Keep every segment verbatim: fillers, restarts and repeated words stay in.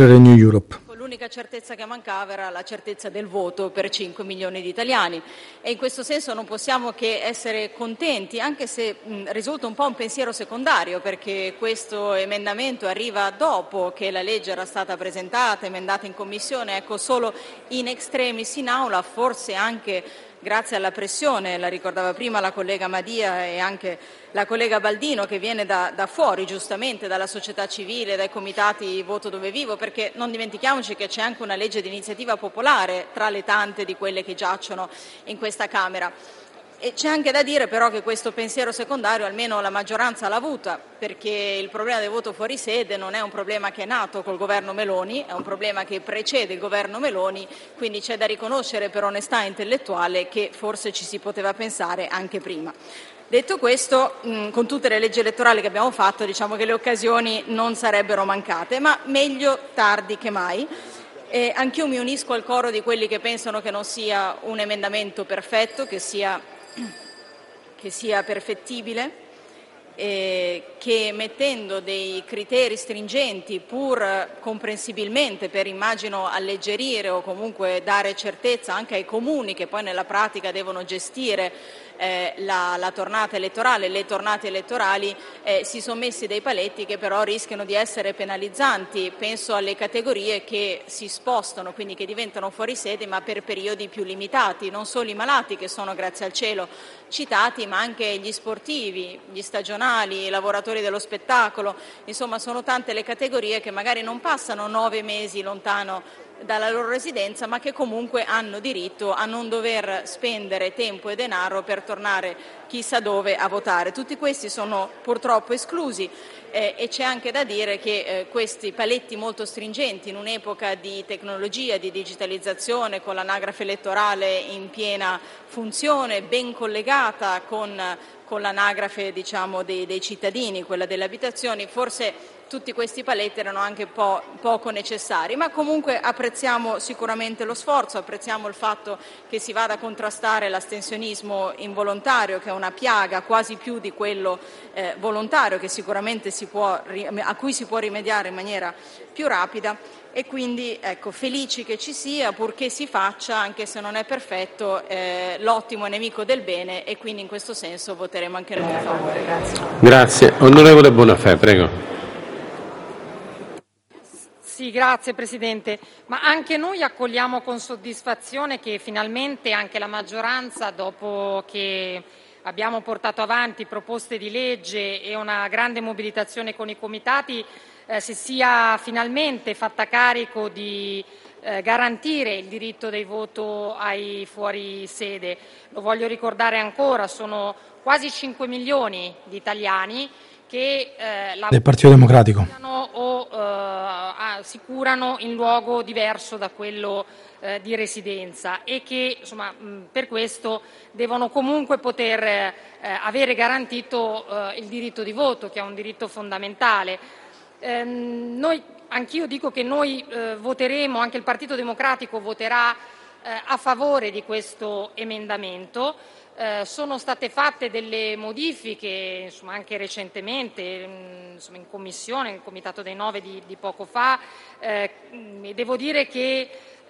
Renew Europe. L'unica certezza che mancava era la certezza del voto per cinque milioni di italiani e in questo senso non possiamo che essere contenti, anche se mh, risulta un po' un pensiero secondario, perché questo emendamento arriva dopo che la legge era stata presentata, emendata in commissione, ecco, solo in extremis in aula, forse anche grazie alla pressione, la ricordava prima la collega Madia e anche la collega Baldino, che viene da, da fuori, giustamente, dalla società civile, dai comitati Voto Dove Vivo, perché non dimentichiamoci che c'è anche una legge di iniziativa popolare tra le tante di quelle che giacciono in questa Camera. E c'è anche da dire però che questo pensiero secondario almeno la maggioranza l'ha avuta, perché il problema del voto fuori sede non è un problema che è nato col governo Meloni, è un problema che precede il governo Meloni, quindi c'è da riconoscere per onestà intellettuale che forse ci si poteva pensare anche prima. Detto questo, mh, con tutte le leggi elettorali che abbiamo fatto, diciamo che le occasioni non sarebbero mancate, ma meglio tardi che mai. Eh, anch'io mi unisco al coro di quelli che pensano che non sia un emendamento perfetto, che sia, che sia perfettibile, eh, che mettendo dei criteri stringenti, pur comprensibilmente per, immagino, alleggerire o comunque dare certezza anche ai comuni che poi nella pratica devono gestire Eh, la, la tornata elettorale, le tornate elettorali, eh, si sono messi dei paletti che però rischiano di essere penalizzanti. Penso alle categorie che si spostano, quindi che diventano fuori sede, ma per periodi più limitati, non solo i malati, che sono grazie al cielo citati, ma anche gli sportivi, gli stagionali, i lavoratori dello spettacolo. Insomma, sono tante le categorie che magari non passano nove mesi lontano dalla loro residenza, ma che comunque hanno diritto a non dover spendere tempo e denaro per tornare chissà dove a votare. Tutti questi sono purtroppo esclusi eh, e c'è anche da dire che eh, questi paletti molto stringenti in un'epoca di tecnologia, di digitalizzazione, con l'anagrafe elettorale in piena funzione, ben collegata con, con l'anagrafe, diciamo, dei, dei cittadini, quella delle abitazioni, forse tutti questi paletti erano anche po- poco necessari, ma comunque apprezziamo sicuramente lo sforzo, apprezziamo il fatto che si vada a contrastare l'astensionismo involontario, che è una piaga quasi più di quello eh, volontario, che sicuramente si può, a cui si può rimediare in maniera più rapida, e quindi ecco, felici che ci sia, purché si faccia, anche se non è perfetto, eh, l'ottimo è nemico del bene, e quindi in questo senso voteremo anche noi a favore. Grazie. Grazie. Onorevole Bonafè, prego. Sì, grazie Presidente. Ma anche noi accogliamo con soddisfazione che finalmente anche la maggioranza, dopo che abbiamo portato avanti proposte di legge e una grande mobilitazione con i comitati, eh, si sia finalmente fatta carico di eh, garantire il diritto del voto ai fuori sede. Lo voglio ricordare ancora, sono quasi cinque milioni di italiani che eh, la del Partito Democratico o eh, assicurano in luogo diverso da quello eh, di residenza e che insomma, mh, per questo devono comunque poter eh, avere garantito eh, il diritto di voto, che è un diritto fondamentale. Ehm, noi, anch'io dico che noi eh, voteremo, anche il Partito Democratico voterà eh, a favore di questo emendamento. Eh, sono state fatte delle modifiche, insomma, anche recentemente, mh, insomma, in commissione, nel Comitato dei Nove di, di poco fa, eh, e devo dire che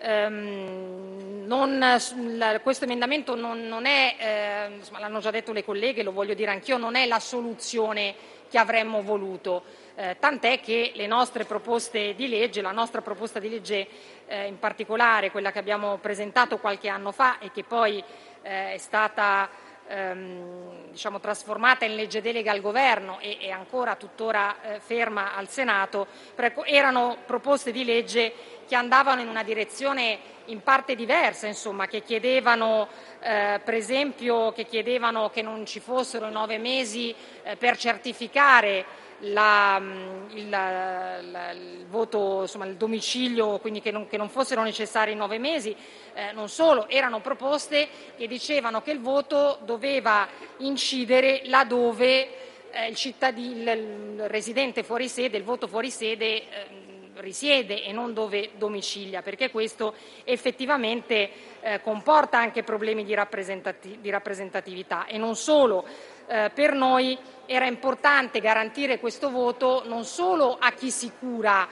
ehm, non, la, questo emendamento non, non è, eh, insomma, l'hanno già detto le colleghe, lo voglio dire anch'io, non è la soluzione che avremmo voluto, eh, tant'è che le nostre proposte di legge, la nostra proposta di legge eh, in particolare, quella che abbiamo presentato qualche anno fa e che poi Eh, è stata ehm, diciamo, trasformata in legge delega al Governo e è ancora tuttora eh, ferma al Senato, ecco, erano proposte di legge che andavano in una direzione in parte diversa, insomma, che chiedevano eh, per esempio che chiedevano che non ci fossero i nove mesi eh, per certificare La, il, la, il voto, insomma, il domicilio, quindi che non, che non fossero necessari nove mesi. Eh, non solo, erano proposte che dicevano che il voto doveva incidere laddove eh, il cittadino, il residente fuori sede, il voto fuori sede eh, risiede e non dove domicilia, perché questo effettivamente eh, comporta anche problemi di, rappresentati- di rappresentatività. E non solo, eh, per noi era importante garantire questo voto non solo a chi si cura,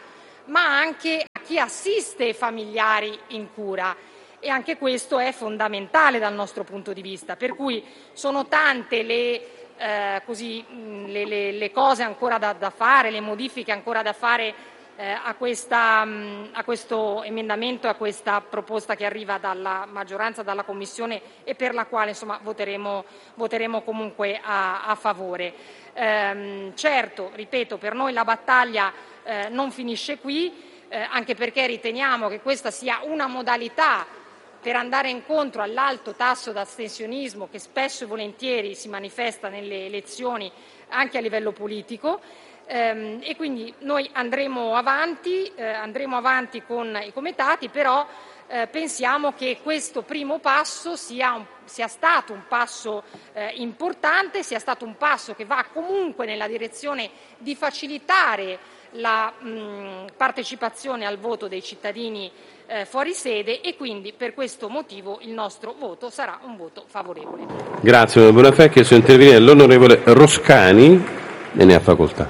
ma anche a chi assiste familiari in cura. E anche questo è fondamentale dal nostro punto di vista, per cui sono tante le, eh, così, le, le, le cose ancora da, da fare, le modifiche ancora da fare eh, a, questa, mh, a questo emendamento, a questa proposta che arriva dalla maggioranza, dalla Commissione, e per la quale insomma, voteremo, voteremo comunque a, a favore. Ehm, certo, ripeto, per noi la battaglia eh, non finisce qui, eh, anche perché riteniamo che questa sia una modalità per andare incontro all'alto tasso d'astensionismo che spesso e volentieri si manifesta nelle elezioni anche a livello politico, ehm, e quindi noi andremo avanti, eh, andremo avanti con i comitati, però eh, pensiamo che questo primo passo sia, un, sia stato un passo eh, importante, sia stato un passo che va comunque nella direzione di facilitare la mh, partecipazione al voto dei cittadini eh, fuori sede, e quindi per questo motivo il nostro voto sarà un voto favorevole. Grazie onorevole Bonafè. Chiesto di intervenire l'onorevole Roscani e ne ha facoltà.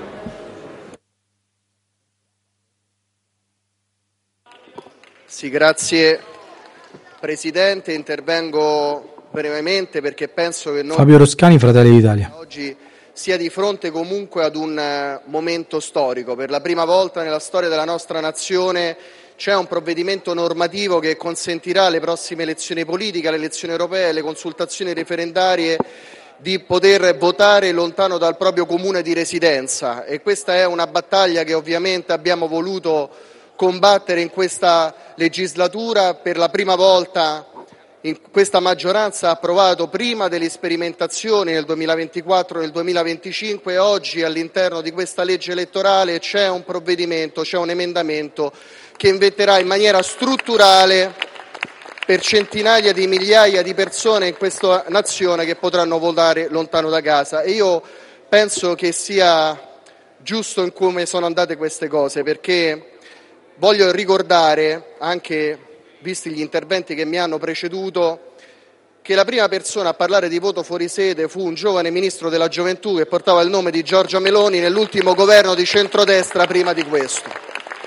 Sì, grazie Presidente. Intervengo brevemente perché penso che noi Fabio Roscani, Fratelli d'Italia. oggi sia di fronte comunque ad un momento storico. Per la prima volta nella storia della nostra nazione c'è un provvedimento normativo che consentirà alle prossime elezioni politiche, alle elezioni europee, alle consultazioni referendarie di poter votare lontano dal proprio comune di residenza, e questa è una battaglia che ovviamente abbiamo voluto combattere in questa legislatura. Per la prima volta in questa maggioranza ha approvato prima delle sperimentazioni nel duemilaventiquattro e nel duemilaventicinque, e oggi all'interno di questa legge elettorale c'è un provvedimento, c'è un emendamento che invertirà in maniera strutturale per centinaia di migliaia di persone in questa nazione che potranno votare lontano da casa. E io penso che sia giusto in come sono andate queste cose, perché voglio ricordare, anche visti gli interventi che mi hanno preceduto, che la prima persona a parlare di voto fuori sede fu un giovane ministro della gioventù che portava il nome di Giorgia Meloni nell'ultimo governo di centrodestra prima di questo.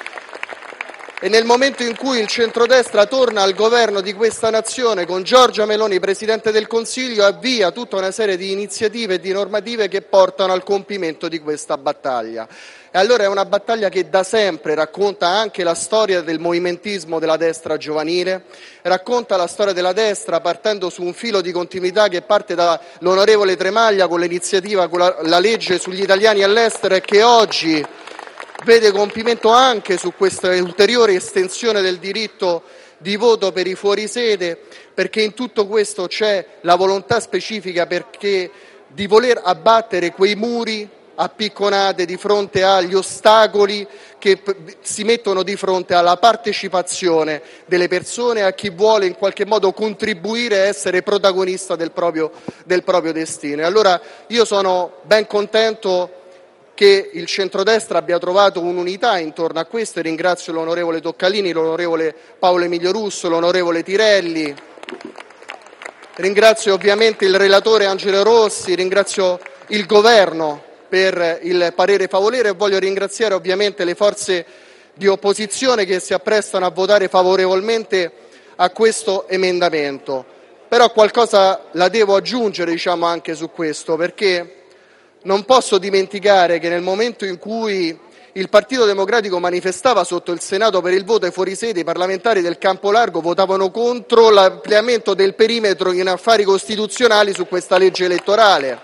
E nel momento in cui il centrodestra torna al governo di questa nazione con Giorgia Meloni Presidente del Consiglio, avvia tutta una serie di iniziative e di normative che portano al compimento di questa battaglia. E allora è una battaglia che da sempre racconta anche la storia del movimentismo della destra giovanile, racconta la storia della destra partendo su un filo di continuità che parte dall'onorevole Tremaglia con l'iniziativa, con la, la legge sugli italiani all'estero, e che oggi vede compimento anche su questa ulteriore estensione del diritto di voto per i fuorisede, perché in tutto questo c'è la volontà specifica perché di voler abbattere quei muri a picconate di fronte agli ostacoli che si mettono di fronte alla partecipazione delle persone, a chi vuole in qualche modo contribuire a essere protagonista del proprio, del proprio destino. E allora io sono ben contento che il centrodestra abbia trovato un'unità intorno a questo, e ringrazio l'onorevole Toccalini, l'onorevole Paolo Emilio Russo, l'onorevole Tirelli, ringrazio ovviamente il relatore Angelo Rossi, ringrazio il governo per il parere favorevole, e voglio ringraziare ovviamente le forze di opposizione che si apprestano a votare favorevolmente a questo emendamento. Però qualcosa la devo aggiungere, diciamo, anche su questo, perché non posso dimenticare che nel momento in cui il Partito Democratico manifestava sotto il Senato per il voto ai fuorisede, i parlamentari del campo largo votavano contro l'ampliamento del perimetro in affari costituzionali su questa legge elettorale.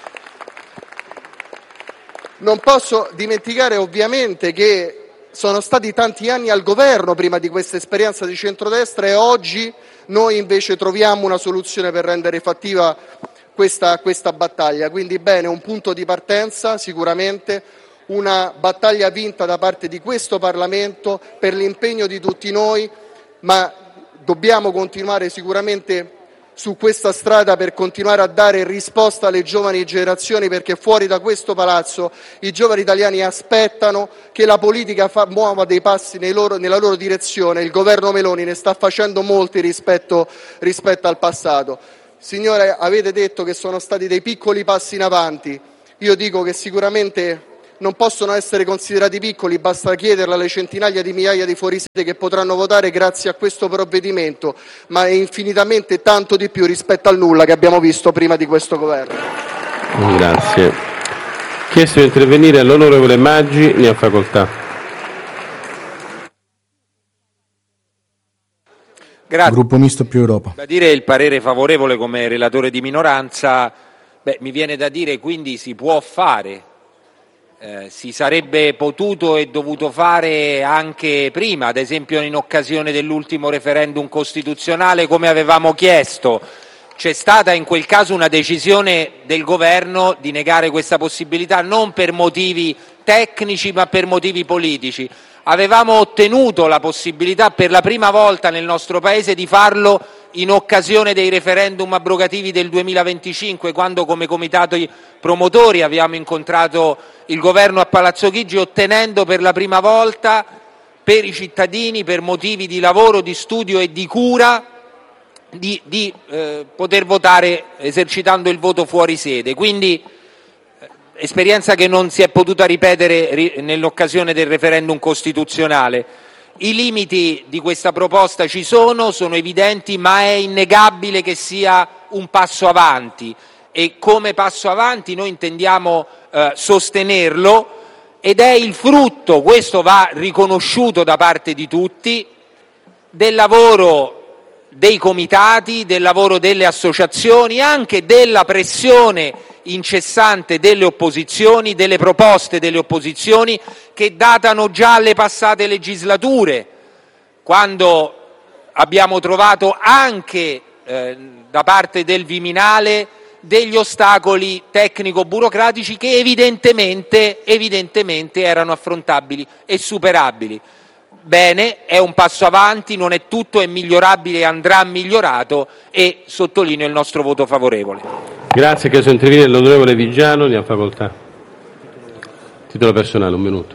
Non posso dimenticare ovviamente che sono stati tanti anni al governo prima di questa esperienza di centrodestra, e oggi noi invece troviamo una soluzione per rendere fattiva Questa, questa battaglia. Quindi bene, un punto di partenza sicuramente, una battaglia vinta da parte di questo Parlamento per l'impegno di tutti noi, ma dobbiamo continuare sicuramente su questa strada per continuare a dare risposta alle giovani generazioni, perché fuori da questo palazzo i giovani italiani aspettano che la politica fa, muova dei passi nei loro, nella loro direzione. Il governo Meloni ne sta facendo molti rispetto, rispetto al passato. Signore, avete detto che sono stati dei piccoli passi in avanti, io dico che sicuramente non possono essere considerati piccoli, basta chiederlo alle centinaia di migliaia di fuorisede che potranno votare grazie a questo provvedimento, ma è infinitamente tanto di più rispetto al nulla che abbiamo visto prima di questo governo. Grazie. Chiesto di intervenire l'onorevole Maggi, ne ha facoltà. Grazie. Gruppo Misto più Europa. Da dire il parere favorevole come relatore di minoranza, beh, mi viene da dire quindi si può fare, eh, si sarebbe potuto e dovuto fare anche prima, ad esempio in occasione dell'ultimo referendum costituzionale come avevamo chiesto. C'è stata in quel caso una decisione del governo di negare questa possibilità non per motivi tecnici ma per motivi politici. Avevamo ottenuto la possibilità per la prima volta nel nostro Paese di farlo in occasione dei referendum abrogativi del duemilaventicinque, quando come comitati promotori abbiamo incontrato il governo a Palazzo Chigi, ottenendo per la prima volta per i cittadini, per motivi di lavoro, di studio e di cura, di, di eh, poter votare esercitando il voto fuori sede. Quindi esperienza che non si è potuta ripetere nell'occasione del referendum costituzionale. I limiti di questa proposta ci sono, sono evidenti, ma è innegabile che sia un passo avanti e come passo avanti noi intendiamo eh, sostenerlo, ed è il frutto, questo va riconosciuto da parte di tutti, del lavoro dei comitati, del lavoro delle associazioni, anche della pressione incessante delle opposizioni, delle proposte delle opposizioni che datano già alle passate legislature, quando abbiamo trovato anche eh, da parte del Viminale degli ostacoli tecnico-burocratici che evidentemente, evidentemente erano affrontabili e superabili. Bene, è un passo avanti, non è tutto, è migliorabile e andrà migliorato, e sottolineo il nostro voto favorevole. Grazie, che sono intervenire l'onorevole Vigiano, ne ha facoltà. Titolo personale, un minuto.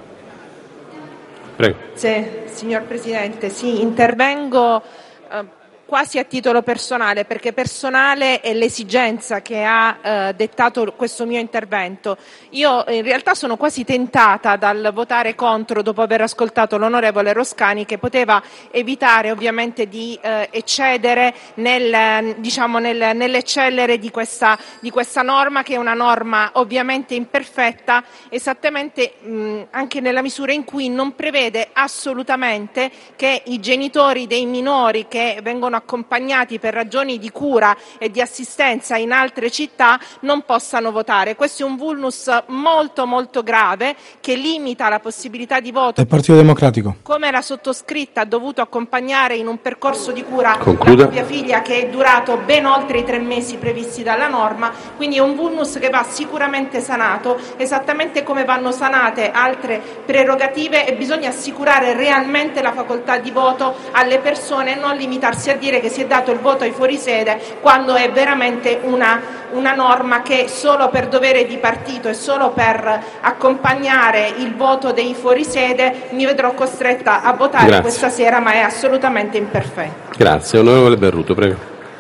Prego. Grazie, signor Presidente. Sì, intervengo eh, quasi a titolo personale, perché personale è l'esigenza che ha eh, dettato questo mio intervento. Io in realtà sono quasi tentata dal votare contro dopo aver ascoltato l'onorevole Roscani, che poteva evitare ovviamente di eh, eccedere nel, diciamo, nel, nell'eccellere di questa, di questa norma, che è una norma ovviamente imperfetta, esattamente mh, anche nella misura in cui non prevede assolutamente che i genitori dei minori che vengono accompagnati per ragioni di cura e di assistenza in altre città non possano votare. Questo è un vulnus molto molto grave che limita la possibilità di voto. Del Partito Democratico. Come la sottoscritta ha dovuto accompagnare in un percorso di cura Concluda. la propria figlia, che è durato ben oltre i tre mesi previsti dalla norma, quindi è un vulnus che va sicuramente sanato, esattamente come vanno sanate altre prerogative, e bisogna assicurare realmente la facoltà di voto alle persone e non limitarsi a dire che si è dato il voto ai fuorisede, quando è veramente una, una norma che solo per dovere di partito e solo per accompagnare il voto dei fuorisede mi vedrò costretta a votare. Grazie. Questa sera, ma è assolutamente imperfetta. Grazie. Onorevole Berruto, prego.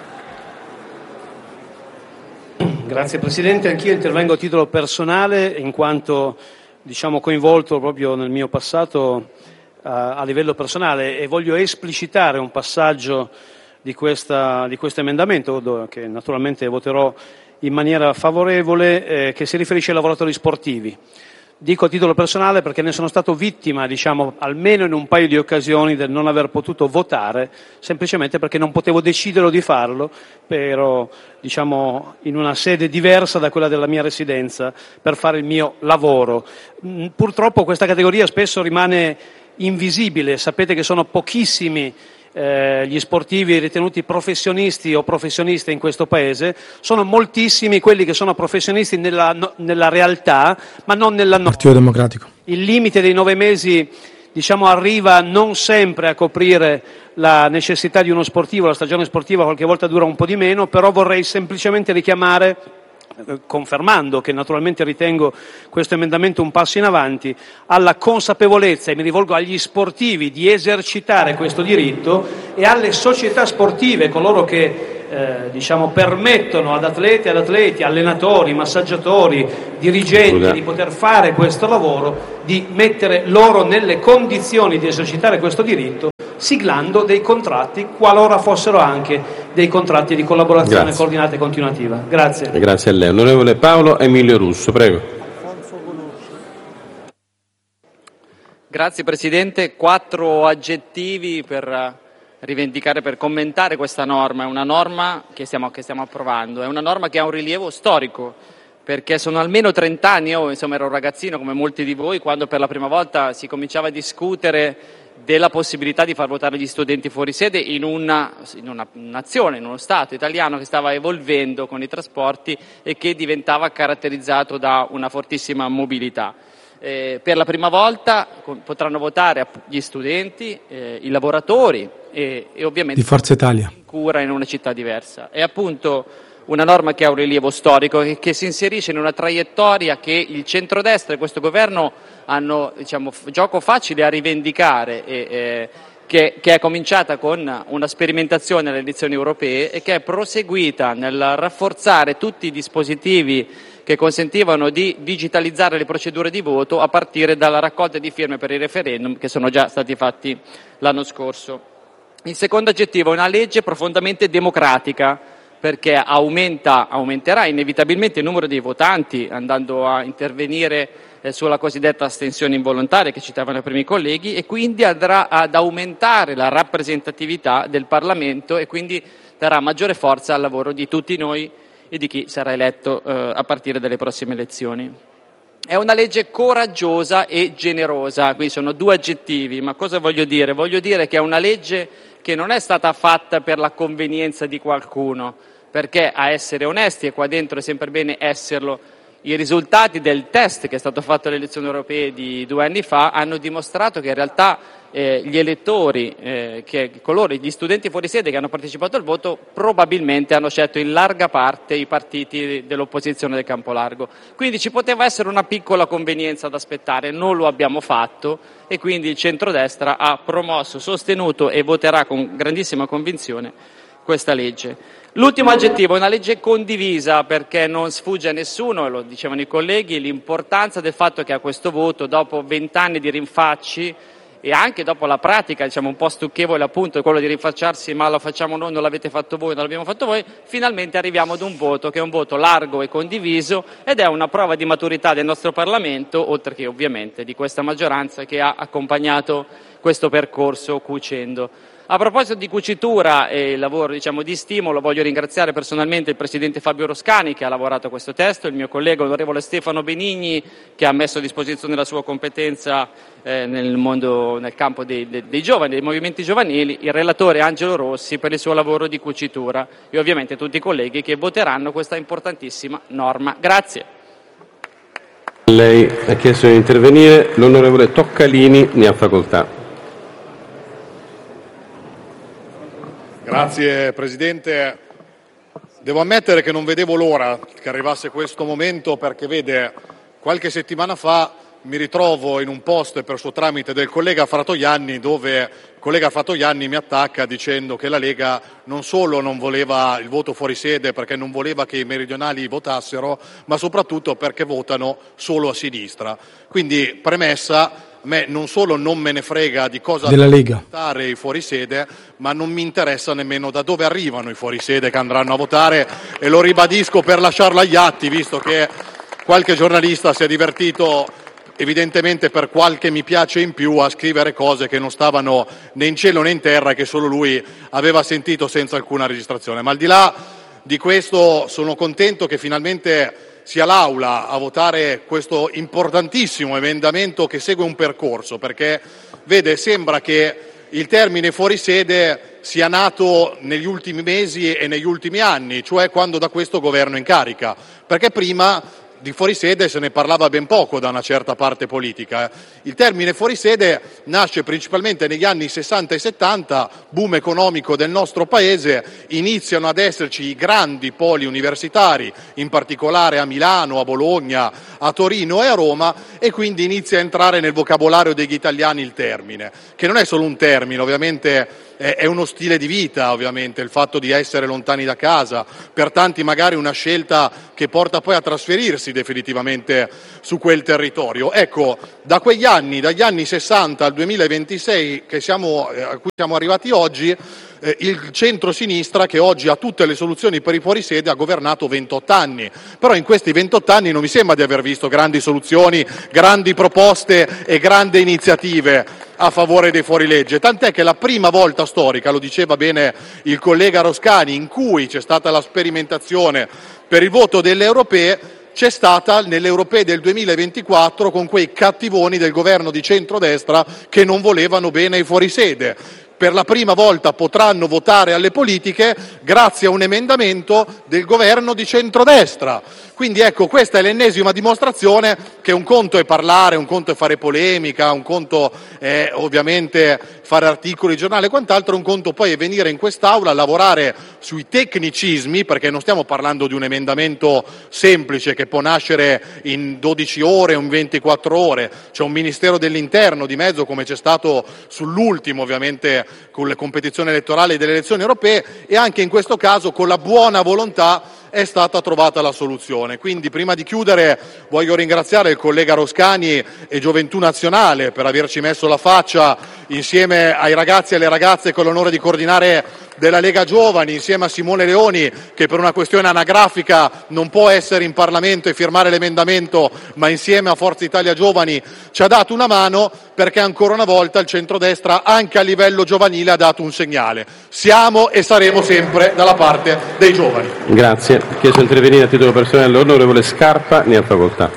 Grazie Presidente, anch'io intervengo a titolo personale in quanto diciamo coinvolto proprio nel mio passato a, a livello personale, e voglio esplicitare un passaggio di, questa, di questo emendamento, dove, che naturalmente voterò in maniera favorevole, eh, che si riferisce ai lavoratori sportivi. Dico a titolo personale perché ne sono stato vittima, diciamo, almeno in un paio di occasioni, del non aver potuto votare, semplicemente perché non potevo decidere di farlo, ero, diciamo, in una sede diversa da quella della mia residenza per fare il mio lavoro. Purtroppo questa categoria spesso rimane invisibile, sapete che sono pochissimi Eh, gli sportivi ritenuti professionisti o professioniste in questo Paese, sono moltissimi quelli che sono professionisti nella, no, nella realtà, ma non nella norma. Partito Democratico. Il limite dei nove mesi, diciamo, arriva non sempre a coprire la necessità di uno sportivo, la stagione sportiva qualche volta dura un po' di meno, però vorrei semplicemente richiamare, confermando che naturalmente ritengo questo emendamento un passo in avanti, alla consapevolezza, e mi rivolgo agli sportivi, di esercitare questo diritto, e alle società sportive, coloro che eh, diciamo, permettono ad atleti, ad atleti, allenatori, massaggiatori, dirigenti Scusa. di poter fare questo lavoro, di mettere loro nelle condizioni di esercitare questo diritto, siglando dei contratti, qualora fossero anche dei contratti di collaborazione Grazie. coordinata e continuativa. Grazie. Grazie a lei. Onorevole Paolo Emilio Russo, prego. Grazie Presidente. Quattro aggettivi per rivendicare, per commentare questa norma. È una norma che stiamo, che stiamo approvando, è una norma che ha un rilievo storico, perché sono almeno trent'anni, io insomma ero un ragazzino come molti di voi, quando per la prima volta si cominciava a discutere della possibilità di far votare gli studenti fuori sede in una, in una nazione, in uno Stato italiano che stava evolvendo con i trasporti e che diventava caratterizzato da una fortissima mobilità. Eh, per la prima volta potranno votare gli studenti, eh, i lavoratori e, e ovviamente di Forza Italia in cura in una città diversa. È appunto una norma che ha un rilievo storico e che si inserisce in una traiettoria che il centrodestra e questo governo hanno, diciamo, gioco facile a rivendicare e, eh, che, che è cominciata con una sperimentazione alle elezioni europee e che è proseguita nel rafforzare tutti i dispositivi che consentivano di digitalizzare le procedure di voto a partire dalla raccolta di firme per il referendum che sono già stati fatti l'anno scorso. Il secondo aggettivo è una legge profondamente democratica, perché aumenta, aumenterà inevitabilmente il numero dei votanti andando a intervenire eh, sulla cosiddetta astensione involontaria che citavano i primi colleghi, e quindi andrà ad aumentare la rappresentatività del Parlamento e quindi darà maggiore forza al lavoro di tutti noi e di chi sarà eletto eh, a partire dalle prossime elezioni. È una legge coraggiosa e generosa, quindi sono due aggettivi, ma cosa voglio dire? Voglio dire che è una legge che non è stata fatta per la convenienza di qualcuno, perché a essere onesti, e qua dentro è sempre bene esserlo, i risultati del test che è stato fatto alle elezioni europee di due anni fa hanno dimostrato che in realtà eh, gli elettori, eh, che, coloro, gli studenti fuori sede che hanno partecipato al voto probabilmente hanno scelto in larga parte i partiti dell'opposizione del campo largo. Quindi ci poteva essere una piccola convenienza da aspettare, non lo abbiamo fatto e quindi il centrodestra ha promosso, sostenuto e voterà con grandissima convinzione questa legge. L'ultimo aggettivo è una legge condivisa, perché non sfugge a nessuno, e lo dicevano i colleghi, l'importanza del fatto che a questo voto, dopo vent'anni di rinfacci e anche dopo la pratica, diciamo un po' stucchevole appunto, quello di rinfacciarsi ma lo facciamo noi, non l'avete fatto voi, non l'abbiamo fatto voi, finalmente arriviamo ad un voto che è un voto largo e condiviso ed è una prova di maturità del nostro Parlamento, oltre che ovviamente di questa maggioranza che ha accompagnato questo percorso cucendo. A proposito di cucitura e lavoro, diciamo, di stimolo, voglio ringraziare personalmente il Presidente Fabio Roscani che ha lavorato a questo testo, il mio collega onorevole Stefano Benigni che ha messo a disposizione la sua competenza eh, nel mondo, nel campo dei, dei, dei giovani, dei movimenti giovanili, il relatore Angelo Rossi per il suo lavoro di cucitura e ovviamente tutti i colleghi che voteranno questa importantissima norma. Grazie. Lei ha chiesto di intervenire, l'onorevole Toccalini ne ha facoltà. Grazie Presidente. Devo ammettere che non vedevo l'ora che arrivasse questo momento perché, vede, qualche settimana fa mi ritrovo in un post per suo tramite del collega Fratoianni dove il collega Fratoianni mi attacca dicendo che la Lega non solo non voleva il voto fuori sede perché non voleva che i meridionali votassero, ma soprattutto perché votano solo a sinistra. Quindi, premessa, a me non solo non me ne frega di cosa votare i fuorisede, ma non mi interessa nemmeno da dove arrivano i fuorisede che andranno a votare, e lo ribadisco per lasciarlo agli atti, visto che qualche giornalista si è divertito evidentemente per qualche mi piace in più a scrivere cose che non stavano né in cielo né in terra e che solo lui aveva sentito senza alcuna registrazione. Ma al di là di questo sono contento che finalmente sia l'Aula a votare questo importantissimo emendamento che segue un percorso, perché vede, sembra che il termine fuorisede sia nato negli ultimi mesi e negli ultimi anni, cioè quando da questo governo in carica, perché prima di fuorisede se ne parlava ben poco da una certa parte politica. Il termine fuorisede nasce principalmente negli anni sessanta e settanta, boom economico del nostro paese, iniziano ad esserci i grandi poli universitari, in particolare a Milano, a Bologna, a Torino e a Roma, e quindi inizia a entrare nel vocabolario degli italiani il termine, che non è solo un termine, ovviamente è, è uno stile di vita, ovviamente, il fatto di essere lontani da casa, per tanti magari una scelta che porta poi a trasferirsi definitivamente su quel territorio. Ecco, da quegli anni, dagli anni sessanta al duemilaventisei che siamo, a cui siamo arrivati oggi, eh, il centro-sinistra, che oggi ha tutte le soluzioni per i fuorisede, ha governato ventotto anni, però in questi ventotto anni non mi sembra di aver visto grandi soluzioni, grandi proposte e grandi iniziative a favore dei fuorilegge, tant'è che la prima volta storica, lo diceva bene il collega Roscani, in cui c'è stata la sperimentazione per il voto delle europee, c'è stata nelle europee del duemilaventiquattro con quei cattivoni del governo di centrodestra che non volevano bene ai fuorisede. Per la prima volta potranno votare alle politiche grazie a un emendamento del governo di centrodestra. Quindi ecco, questa è l'ennesima dimostrazione che un conto è parlare, un conto è fare polemica, un conto è ovviamente fare articoli, giornale e quant'altro, un conto poi è venire in quest'Aula a lavorare sui tecnicismi, perché non stiamo parlando di un emendamento semplice che può nascere in dodici ore o in ventiquattro ore, c'è un Ministero dell'Interno di mezzo, come c'è stato sull'ultimo ovviamente con le competizioni elettorali delle elezioni europee, e anche in questo caso con la buona volontà è stata trovata la soluzione. Quindi prima di chiudere voglio ringraziare il collega Roscani e Gioventù Nazionale per averci messo la faccia insieme ai ragazzi e alle ragazze con l'onore di coordinare della Lega Giovani, insieme a Simone Leoni, che per una questione anagrafica non può essere in Parlamento e firmare l'emendamento, ma insieme a Forza Italia Giovani ci ha dato una mano, perché ancora una volta il centrodestra anche a livello giovanile ha dato un segnale. Siamo e saremo sempre dalla parte dei giovani. Grazie. Chiesto di intervenire a titolo personale l'onorevole Scarpa, ne ha facoltà.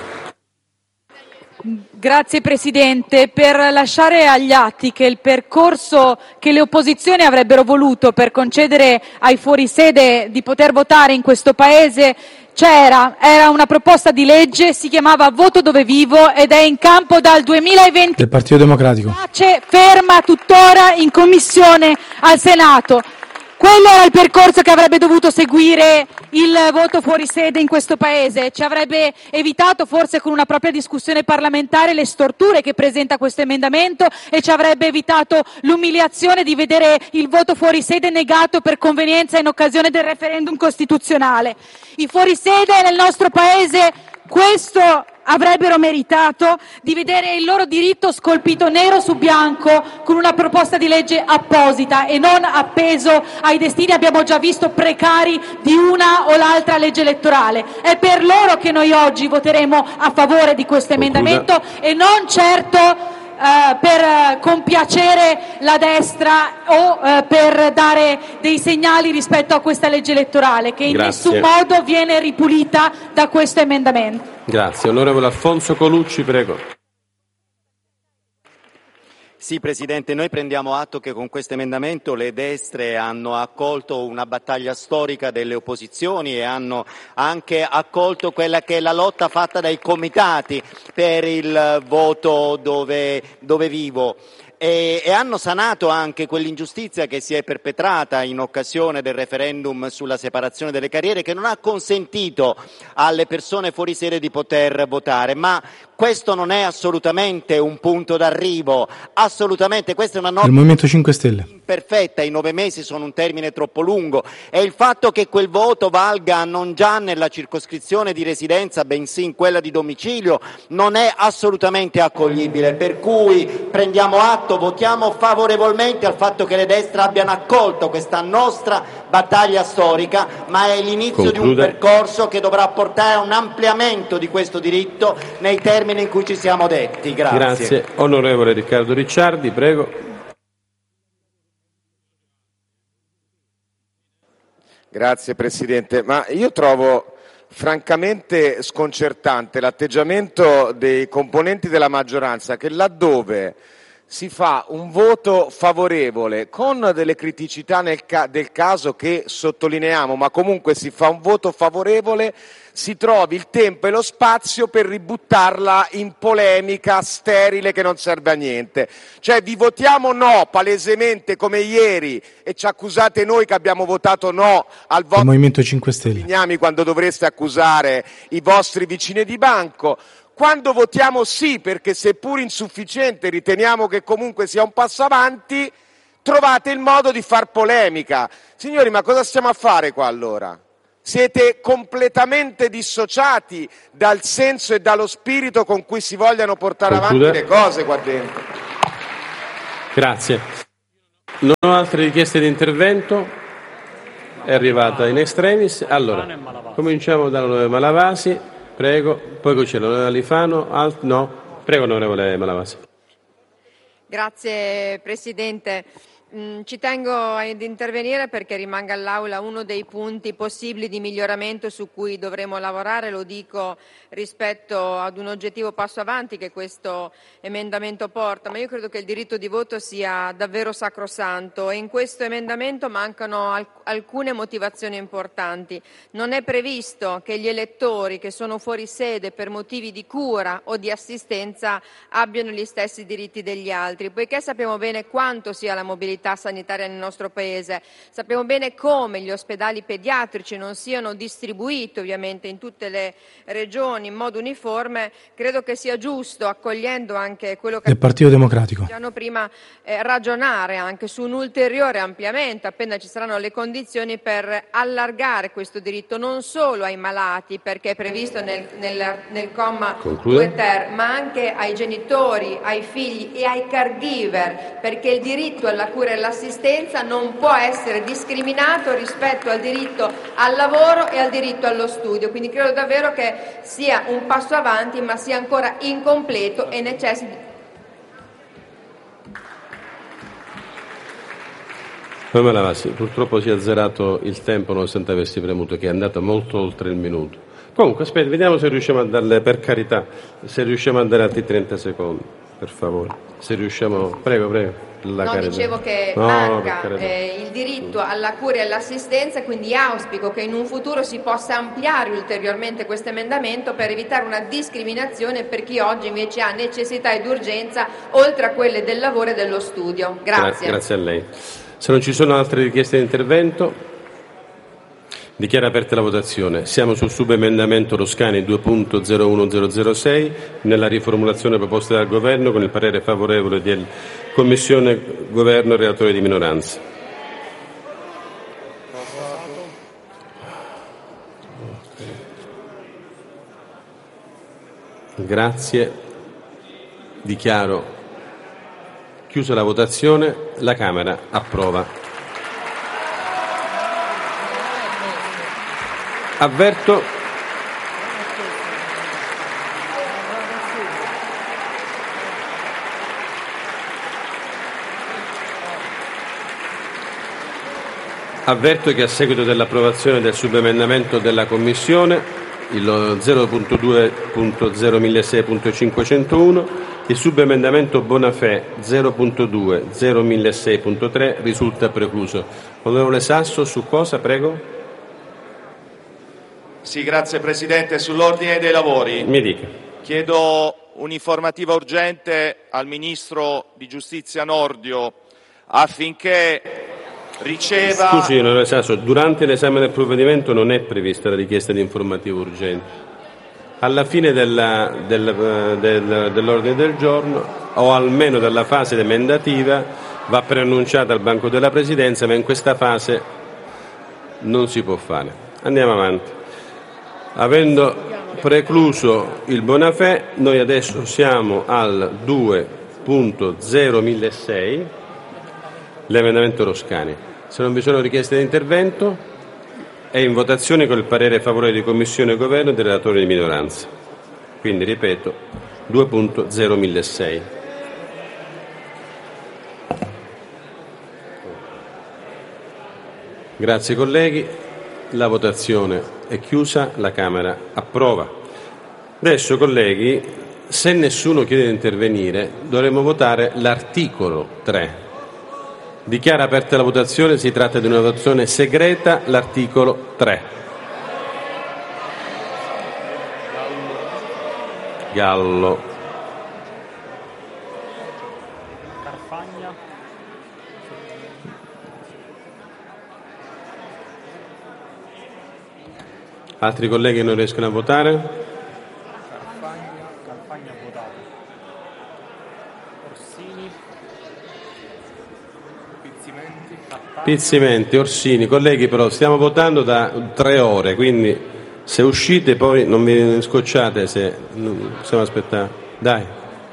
Grazie Presidente. Per lasciare agli atti che il percorso che le opposizioni avrebbero voluto per concedere ai fuorisede di poter votare in questo Paese c'era, era una proposta di legge, si chiamava Voto dove vivo ed è in campo dal duemilaventi. Del Partito Democratico. Ferma tuttora in commissione al Senato. Quello era il percorso che avrebbe dovuto seguire il voto fuori sede in questo Paese, ci avrebbe evitato forse con una propria discussione parlamentare le storture che presenta questo emendamento e ci avrebbe evitato l'umiliazione di vedere il voto fuori sede negato per convenienza in occasione del referendum costituzionale. I fuorisede nel nostro Paese questo avrebbero meritato, di vedere il loro diritto scolpito nero su bianco con una proposta di legge apposita e non appeso ai destini, abbiamo già visto, precari di una o l'altra legge elettorale. È per loro che noi oggi voteremo a favore di questo emendamento e non certo Uh, per compiacere la destra o uh, per dare dei segnali rispetto a questa legge elettorale che in Grazie. nessun modo viene ripulita da questo emendamento. Grazie. Onorevole Alfonso Colucci, prego. Sì, Presidente, noi prendiamo atto che con questo emendamento le destre hanno accolto una battaglia storica delle opposizioni e hanno anche accolto quella che è la lotta fatta dai comitati per il voto dove, dove vivo. E, e hanno sanato anche quell'ingiustizia che si è perpetrata in occasione del referendum sulla separazione delle carriere, che non ha consentito alle persone fuori sede di poter votare. Ma questo non è assolutamente un punto d'arrivo, assolutamente, questa è una norma del Movimento cinque Stelle. Perfetta, i nove mesi sono un termine troppo lungo e il fatto che quel voto valga non già nella circoscrizione di residenza bensì in quella di domicilio non è assolutamente accoglibile, per cui prendiamo atto, votiamo favorevolmente al fatto che le destre abbiano accolto questa nostra battaglia storica, ma è l'inizio Conclude. di un percorso che dovrà portare a un ampliamento di questo diritto nei termini in cui ci siamo detti. Grazie. Grazie. Onorevole Riccardo Ricciardi, prego. Grazie Presidente, ma io trovo francamente sconcertante l'atteggiamento dei componenti della maggioranza che laddove si fa un voto favorevole con delle criticità nel ca- del caso che sottolineiamo, ma comunque si fa un voto favorevole, si trovi il tempo e lo spazio per ributtarla in polemica sterile che non serve a niente. Cioè vi votiamo no palesemente come ieri e ci accusate noi che abbiamo votato no al voto del Movimento cinque Stelle. Bignami, quando dovreste accusare i vostri vicini di banco. Quando votiamo sì, perché seppur insufficiente riteniamo che comunque sia un passo avanti, trovate il modo di far polemica. Signori, ma cosa stiamo a fare qua allora? Siete completamente dissociati dal senso e dallo spirito con cui si vogliono portare Conclude. avanti le cose qua dentro. Grazie. Non ho altre richieste di intervento. È arrivata in extremis. Allora, cominciamo dall'onorevole Malavasi, prego. Poi c'è l'onorevole Alifano. Alt- no. Prego, onorevole Malavasi. Grazie Presidente. Mm, ci tengo ad intervenire perché rimanga all'Aula uno dei punti possibili di miglioramento su cui dovremo lavorare, lo dico rispetto ad un oggettivo passo avanti che questo emendamento porta, ma io credo che il diritto di voto sia davvero sacrosanto e in questo emendamento mancano alc- alcune motivazioni importanti. Non è previsto che gli elettori che sono fuori sede per motivi di cura o di assistenza abbiano gli stessi diritti degli altri, poiché sappiamo bene quanto sia la mobilità sanitaria nel nostro Paese, sappiamo bene come gli ospedali pediatrici non siano distribuiti ovviamente in tutte le regioni in modo uniforme, credo che sia giusto, accogliendo anche quello che del Partito Democratico. dicevano prima, eh, ragionare anche su un ulteriore ampliamento appena ci saranno le condizioni per allargare questo diritto non solo ai malati, perché è previsto nel, nel, nel comma due ter, ma anche ai genitori, ai figli e ai caregiver, perché il diritto alla cura e all'assistenza non può essere discriminato rispetto al diritto al lavoro e al diritto allo studio. Quindi credo davvero che sia un passo avanti, ma sia ancora incompleto e necessiti. Poi Malavasi, purtroppo si è azzerato il tempo nonostante avessi premuto, che è andato molto oltre il minuto. Comunque, aspetta, vediamo se riusciamo a darle, per carità, se riusciamo a dare altri trenta secondi, per favore. Se riusciamo, prego, prego. La No, carità. dicevo che No, manca per carità. eh, il diritto alla cura e all'assistenza, quindi auspico che in un futuro si possa ampliare ulteriormente questo emendamento per evitare una discriminazione per chi oggi invece ha necessità ed urgenza oltre a quelle del lavoro e dello studio. Grazie. Gra- grazie a lei. Se non ci sono altre richieste di intervento, dichiaro aperta la votazione. Siamo sul subemendamento Roscani due punto zero uno zero zero sei nella riformulazione proposta dal Governo con il parere favorevole di Commissione, Governo e relatore di minoranza. Grazie. Dichiaro chiusa la votazione. La Camera approva. Avverto Avverto che a seguito dell'approvazione del subemendamento della Commissione, il zero punto due punto zero millasei punto cinquecentouno, il subemendamento Bonafè zero punto due punto zero millasei punto tre risulta precluso. Onorevole Sasso, su cosa, prego? Sì, grazie Presidente. Sull'ordine dei lavori Mi dica. chiedo un'informativa urgente al Ministro di Giustizia Nordio affinché riceva... Scusi, onorevole Sasso, durante l'esame del provvedimento non è prevista la richiesta di informativa urgente. Alla fine della, del, del, dell'ordine del giorno, o almeno della fase emendativa, va preannunciata al banco della Presidenza, ma in questa fase non si può fare. Andiamo avanti. Avendo precluso il Bonafè, noi adesso siamo al due punto zero millasei, l'emendamento Roscani. Se non vi sono richieste di intervento, è in votazione con il parere favorevole di Commissione e Governo e del relatore di minoranza. Quindi, ripeto, due punto zero millasei. Grazie colleghi, la votazione è chiusa, la Camera approva. Adesso colleghi, se nessuno chiede di intervenire, dovremo votare l'articolo tre. Dichiara aperta la votazione, si tratta di una votazione segreta, l'articolo tre. Gallo. Carfagna. Altri colleghi non riescono a votare? Carfagna, Carfagna ha votato. Orsini. Pizzimenti, Orsini, colleghi, però stiamo votando da tre ore, quindi se uscite poi non vi scocciate se non possiamo aspettare. Dai.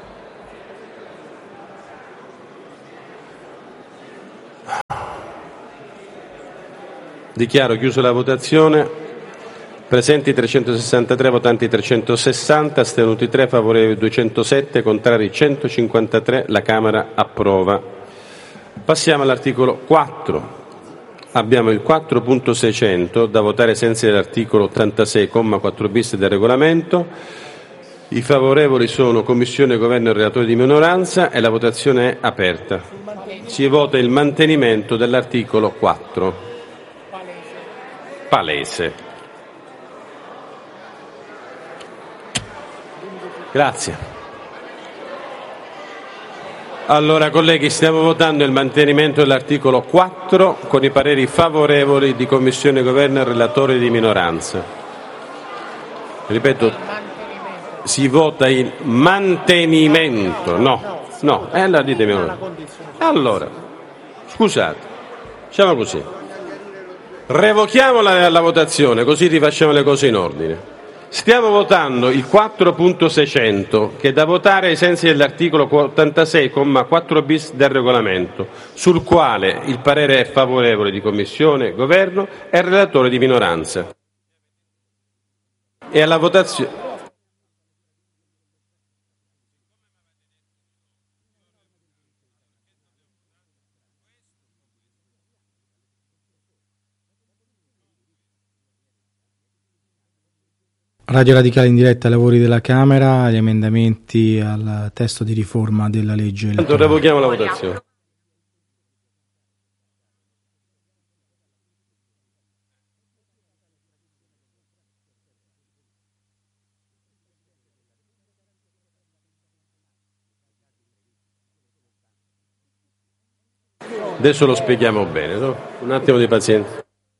Dichiaro chiusa la votazione. Presenti trecentosessantatré, votanti trecentosessanta, astenuti tre, favorevoli duecentosette, contrari centocinquantatré. La Camera approva. Passiamo all'articolo quattro. Abbiamo il quattro punto seicento da votare ai sensi dell'articolo ottantasei, comma quattro bis del regolamento. I favorevoli sono Commissione, Governo e Relatore di minoranza e la votazione è aperta. Si vota il mantenimento dell'articolo quattro. Palese. Grazie. Allora, colleghi, stiamo votando il mantenimento dell'articolo quattro con i pareri favorevoli di Commissione, Governo e Relatore di minoranza. Ripeto, si vota il mantenimento, no, no, e allora ditemi allora. Allora, scusate, facciamo così. Revochiamo la, la votazione, così rifacciamo le cose in ordine. Stiamo votando il quattro punto seicento, che è da votare ai sensi dell'articolo ottantasei, comma quattro bis del regolamento, sul quale il parere è favorevole di Commissione, Governo e Relatore di minoranza. E alla votazione. Radio Radicale in diretta ai lavori della Camera, gli emendamenti al testo di riforma della legge elettorale. Revochiamo la votazione. Adesso lo spieghiamo bene, no? Un attimo di pazienza.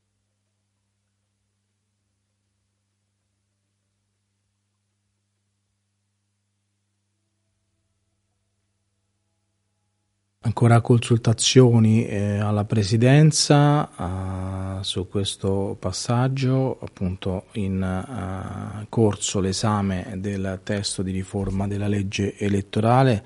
Ancora consultazioni eh, alla Presidenza eh, su questo passaggio, appunto in eh, corso l'esame del testo di riforma della legge elettorale,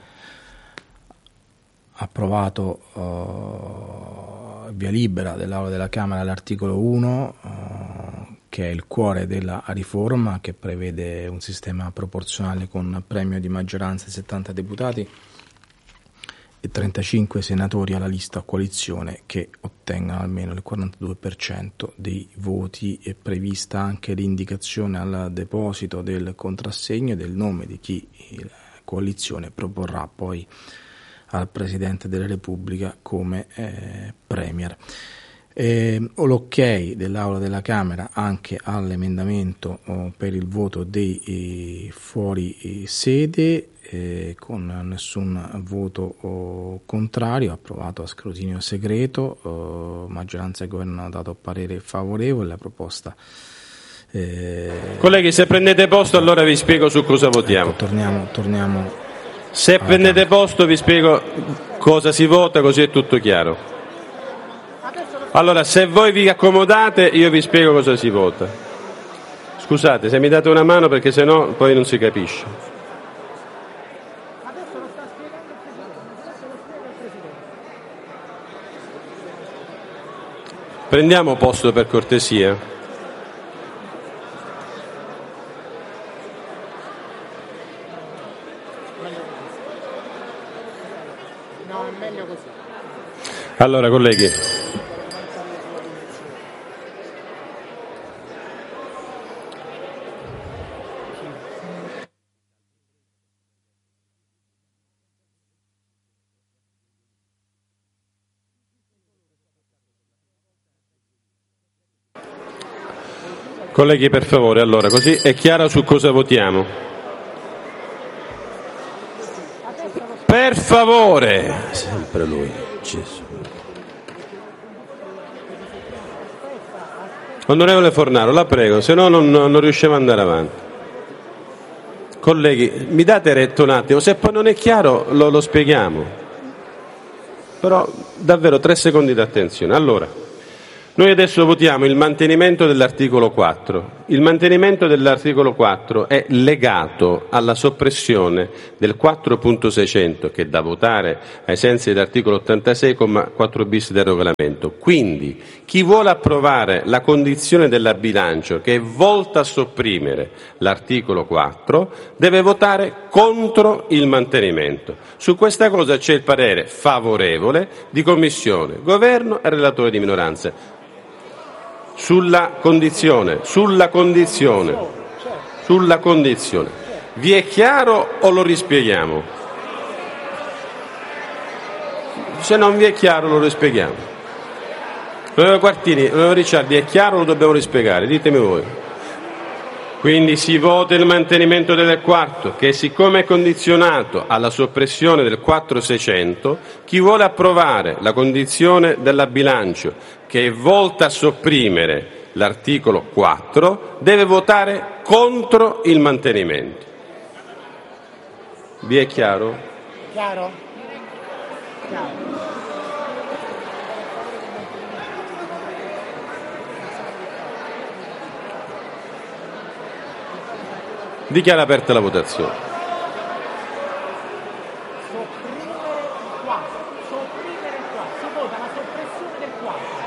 approvato eh, via libera dell'Aula della Camera l'articolo uno, eh, che è il cuore della riforma, che prevede un sistema proporzionale con premio di maggioranza di settanta deputati e trentacinque senatori alla lista coalizione che ottengano almeno il quarantadue per cento dei voti. È prevista anche l'indicazione al deposito del contrassegno e del nome di chi la coalizione proporrà poi al Presidente della Repubblica come eh, Premier. Eh, ho l'ok dell'Aula della Camera anche all'emendamento oh, per il voto dei eh, fuori eh, sede, eh, con nessun voto oh, contrario, approvato a scrutinio segreto, oh, maggioranza e governo hanno dato parere favorevole, la proposta. Eh... Colleghi, se prendete posto allora vi spiego su cosa votiamo. Ecco, torniamo, torniamo. Se prendete posto vi spiego cosa si vota, così è tutto chiaro. Allora, se voi vi accomodate io vi spiego cosa si vota. Scusate, se mi date una mano perché sennò poi non si capisce. Prendiamo posto per cortesia. No, è meglio così. Allora, colleghi. Colleghi, per favore, allora, così è chiaro su cosa votiamo. Per favore! Sempre lui, Gesù. Onorevole Fornaro, la prego, se no non, non riusciamo ad andare avanti. Colleghi, mi date retto un attimo, se poi non è chiaro lo, lo spieghiamo. però davvero tre secondi di attenzione. Allora, noi adesso votiamo il mantenimento dell'articolo quattro. Il mantenimento dell'articolo quattro è legato alla soppressione del quattro punto seicento, che è da votare ai sensi dell'articolo ottantasei comma quattro bis del regolamento. Quindi chi vuole approvare la condizione della bilancio, che è volta a sopprimere l'articolo quattro, deve votare contro il mantenimento. Su questa cosa c'è il parere favorevole di Commissione, Governo e relatore di minoranza. Sulla condizione, sulla condizione, sulla condizione. Vi è chiaro o lo rispieghiamo? Se non vi è chiaro lo rispieghiamo. Onorevole Quartini, onorevole Ricciardi, è chiaro o lo dobbiamo rispiegare? Ditemi voi. Quindi si vota il mantenimento del quarto, che siccome è condizionato alla soppressione del quattro seicento, chi vuole approvare la condizione della bilancio, che è volta a sopprimere l'articolo quattro, deve votare contro il mantenimento. Vi è chiaro? Chiaro? Chiaro. Dichiara aperta la votazione. Sopprimere il quattro, sopprimere il quattro, si vota la soppressione del quattro.